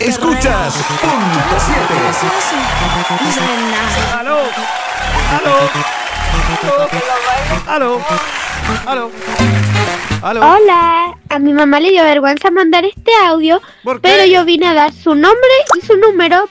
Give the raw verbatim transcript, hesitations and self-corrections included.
Escuchas punto siete. No saben nada. ¡Aló! ¡Aló! ¡Aló! ¡Aló! ¡Aló! Hola, a mi mamá le dio vergüenza mandar este audio, ¿Por qué? pero yo vine a dar su nombre y su número